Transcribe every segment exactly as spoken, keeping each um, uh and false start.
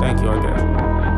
Thank you, okay.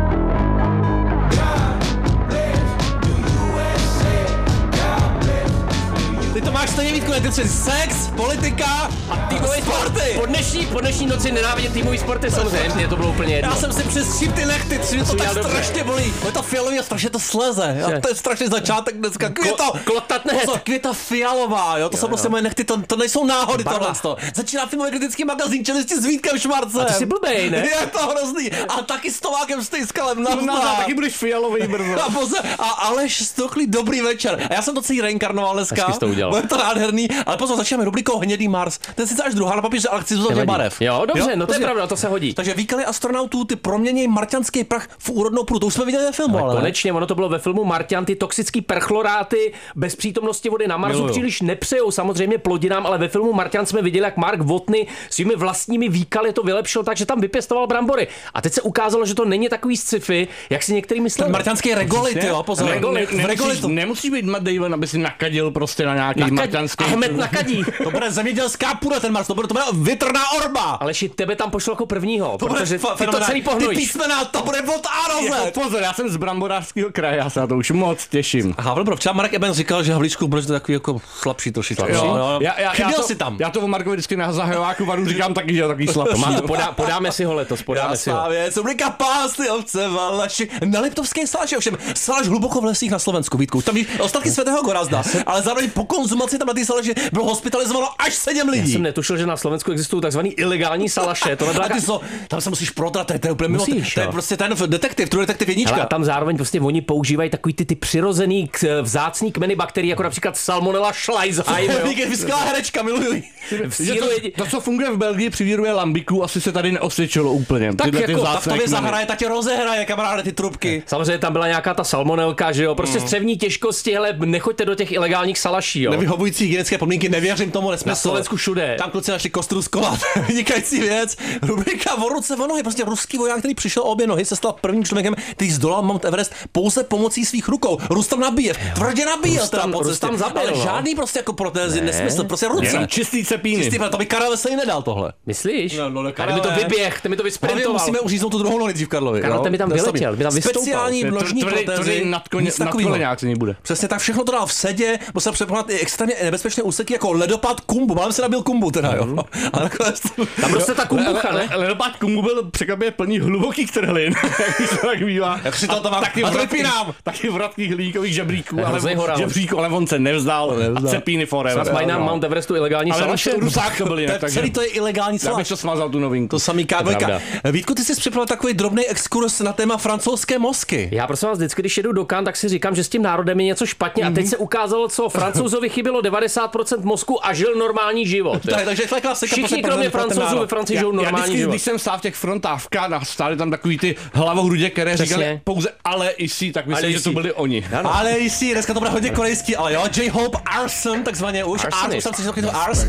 Ty to máš stejně, Vítku, ty jsi sex, politika a týmový sporty. Po dnešní, po dnešní noci nenávidím týmový sporty, samozřejmě, mě to bylo úplně jedno. Já jsem si přesčím ty nechty, tři, to tak strašně bolí. Je to fialový a strašně to sleze. A to je strašný začátek dneska. Květa, klotatné. Květa fialová, jo, to jo, jsou jo. prostě moje nechty, to, to nejsou náhody tohle. Začíná filmový kritický magazín, čelisti s Vítkem Švarcem. A ty jsi blbej, ne? Je to hrozný. A taky s Tomákem Stejskalem na no, taky budeš fialový brzo. A, poze, a Aleš Stochlý, dobrý večer. A já jsem to celý reinkarnoval dneska. Bude to nádherný, ale pozor, začínáme rubrikou Hnědý Mars. To je sice až druhá na papíře, ale chci to barev. Jo, dobře, jo? no to je pravda, to se hodí. Takže výkaly astronautů, ty proměnějí marťanský prach v úrodnou půdu. To už jsme viděli ve filmu, ale, ale konečně, ono to bylo ve filmu Marťan, ty toxický perchloráty bez přítomnosti vody na Marsu Miluju. Příliš nepřejou samozřejmě plodinám, ale ve filmu Marťan jsme viděli, jak Mark Watney svými vlastními výkaly to vylepšil tak, že tam vypěstoval brambory. A teď se ukázalo, že to není takový sci-fi, jak si některý mysleli. Ten marťanský regolit, jo, pozor. Regolit, ne, nemusíš, nemusíš být Matt Damon, aby si nakadil prostě na nějaký Nakad... marťanský. Ahmed nakadí. To bude zemědělská půda ten Mars, to bude, to bude větrná orba. Ale ši tebe tam pošlo jako prvního, to protože fa- ty to celý pohnojíš. Ty písmena, to bude od A do Z. Pozor, já jsem z Bramborářského kraje, já se na to už moc těším. Havel, včera Marek Eben říkal, že Havlíčku bude to takový jako slabší trošičku. Jo, jo. Já, já, Chyběl já to, si tam. Já to o Markovi vždycky na zahajováku varu říkám taky, že je takový slabší. To podá, podáme si ho letos, podáme si ho. Věc, rubrika Pásty ovce Valaši. Na Liptovské Salaši, ovšem, Salaš hluboko v lesích na Slovensku, Vítku. Tam ostatky svatého Gorazda, ale zároveň po konzumaci tam na té Salaši bylo hospitalizováno až sedm lidí. Já jsem netušil, že na Slovensku existují takzvaný ilegální salaše. To nebyla... ty so, tam se musíš protrat, to je, to je úplně mimo. Musíš, to je prostě ten detektiv, True Detektiv jednička. Ale a tam zároveň prostě oni používají takový ty, ty přirozený k, vzácný kmeny bakterií, jako například Salmonella Schleisheim. Vyskvělá herečka, miluji. To, to, co funguje v Belgii při výrobě lambiku, asi se tady neosvědčilo úplně. Tak jako, ta v tobě zahraje, ta tě rozehraje, kamaráde, ty trubky. Samozřejmě tam byla nějaká ta salmonelka, že jo, prostě mm. střevní těžkosti, hele, nechoďte do těch ilegálních salaší, jo. Nevyhovující hygienické podmínky, nevěřím tomu, nesmysl. Na Slovensku všude. Tam kluci našli kostru z kola, vynikající věc. Rubrika o ruce o nohy, prostě ruský voják, který přišel o obě nohy, se stal prvním člověkem, který zdolal Mount Everest pouze pomocí svých rukou. Rustam Nabíjev, tvrdě nabíjel teda po cestě, ale no. žádný prostě jako protézy, ne. nesmysl, prostě ruce. Jenom čistý cepíny. Čistý, to by Karel Veselý nedal tohle. Myslíš? No, no, ale mi to vyběh, ty mi to vysprintoval. Musíme uříznout tu druhou nohu nejdřív Karlovi. Karel, ten mi tam vyletěl, mi tam vystoupal. Speciální množní protézy. Nadkoleňák se nebude. Přesně tak, všechno to dal v sedě, musel překonat i extrémně nebezpečné úseky jako ledopád Kumbu. Málem se nabil Kumbu teda, jo. Ale nakonec tam prostě ta kumbucha, ne? Ledopád Kumbu byl překvapivě plný hlubokých trhlin, jak se tak bývá. Jak si to tam taky vrapinám. Taky vratkých hliníkových žebříků, ale žebříků, ale on se nevzdál a cepíny forever. Snad mají na Mount Everestu ilegální salaše. Rusáka byli, celý to je ilegální salaš. Já bych to smazal tu novinku. To samý kábelka. Vítku, ty jsi připravil takový drobný exkurs na téma francouzské mozky. Já prosím vás, vždycky, když jedu do Cannes, tak si říkám, že s tím národem je něco špatně, mm-hmm. a teď se ukázalo, co Francouzovi chybělo devadesát procent mozku a žil normální život. Tak, takže klasika. Všichni kromě Francouzů ve Francii žijou normální já vždycky, život. Když jsem stál v těch frontách v Cannes, stály tam takový ty hlavohrudě, které říkali pouze ale ici, tak myslím, že to byli oni. Ale ici, dneska to bude hodně korejský, ale jo, J-Hope Arson, takzvaně už. Ars, už jsem si řekl, to Ars.